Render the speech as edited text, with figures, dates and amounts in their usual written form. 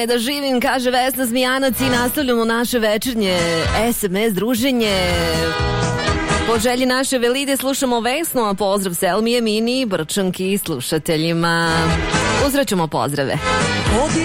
je da živim, kaže Vesna Zmijanac i nastavljamo naše večernje SMS druženje. Po želji naše Velide slušamo Vesnu, a pozdrav Selmije, Mini, Brčanki i slušateljima. Uzvraćamo pozdrave.